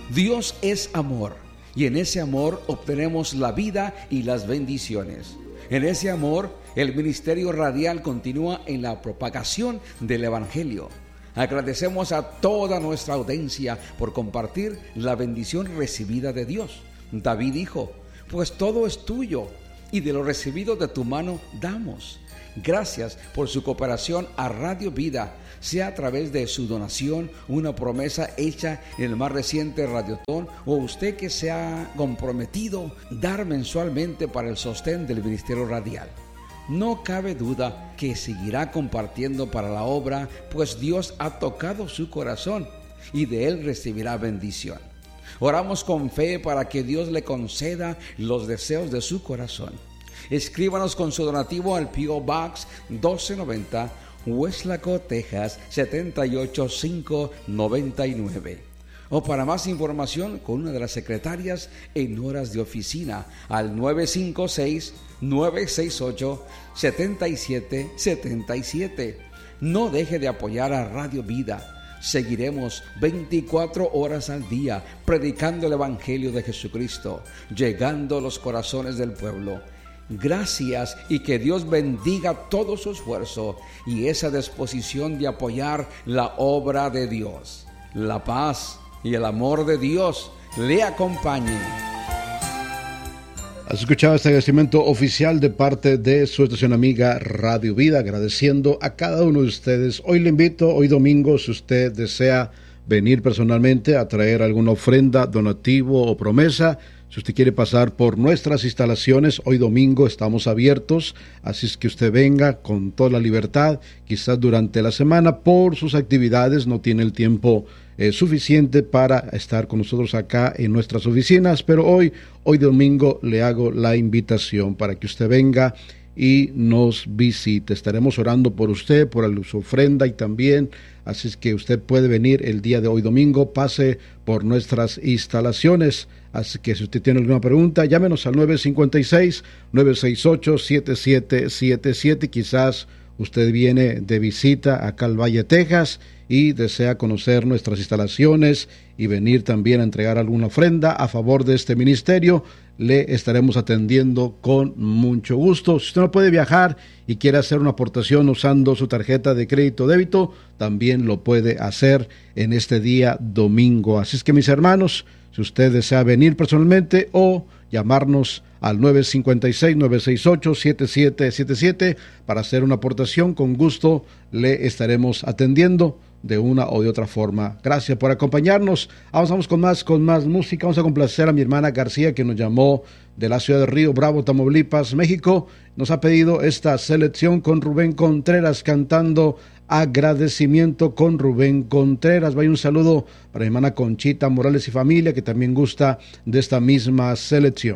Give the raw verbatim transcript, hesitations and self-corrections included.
Dios es amor y en ese amor obtenemos la vida y las bendiciones. En ese amor, el ministerio radial continúa en la propagación del Evangelio. Agradecemos a toda nuestra audiencia por compartir la bendición recibida de Dios. David dijo: pues todo es tuyo y de lo recibido de tu mano damos. Gracias por su cooperación a Radio Vida, sea a través de su donación, una promesa hecha en el más reciente Radiotón, o usted que se ha comprometido dar mensualmente para el sostén del ministerio radial. No cabe duda que seguirá compartiendo para la obra, pues Dios ha tocado su corazón y de él recibirá bendición. Oramos con fe para que Dios le conceda los deseos de su corazón. Escríbanos con su donativo al P O Box doce noventa, Weslaco, Texas setenta y ocho cinco noventa y nueve. O para más información con una de las secretarias en horas de oficina al nueve cinco seis, nueve seis ocho, siete siete siete siete. No deje de apoyar a Radio Vida. Seguiremos veinticuatro horas al día predicando el Evangelio de Jesucristo, llegando a los corazones del pueblo. Gracias y que Dios bendiga todo su esfuerzo y esa disposición de apoyar la obra de Dios. La paz y el amor de Dios le acompañen. Has escuchado este agradecimiento oficial de parte de su estación amiga Radio Vida, agradeciendo a cada uno de ustedes. Hoy le invito, hoy domingo, si usted desea venir personalmente a traer alguna ofrenda, donativo o promesa, si usted quiere pasar por nuestras instalaciones, hoy domingo estamos abiertos, así es que usted venga con toda la libertad. Quizás durante la semana por sus actividades no tiene el tiempo eh, suficiente para estar con nosotros acá en nuestras oficinas, pero hoy, hoy domingo le hago la invitación para que usted venga y nos visite. Estaremos orando por usted, por su ofrenda y también, así es que usted puede venir el día de hoy domingo, pase por nuestras instalaciones. Así que si usted tiene alguna pregunta, llámenos al nueve cinco seis, nueve seis ocho, siete siete siete siete. Quizás usted viene de visita acá al Valle, Texas, y desea conocer nuestras instalaciones y venir también a entregar alguna ofrenda a favor de este ministerio. Le estaremos atendiendo con mucho gusto. Si usted no puede viajar y quiere hacer una aportación usando su tarjeta de crédito o débito, también lo puede hacer en este día domingo. Así es que, mis hermanos, si usted desea venir personalmente o llamarnos al nueve cinco seis, nueve seis ocho, siete siete siete siete para hacer una aportación, con gusto le estaremos atendiendo de una o de otra forma. Gracias por acompañarnos. Avanzamos con más, con más música. Vamos a complacer a mi hermana García, que nos llamó de la ciudad de Río Bravo, Tamaulipas, México. Nos ha pedido esta selección con Rubén Contreras cantando Agradecimiento con Rubén Contreras. Vaya un saludo para mi hermana Conchita Morales y familia, que también gusta de esta misma selección.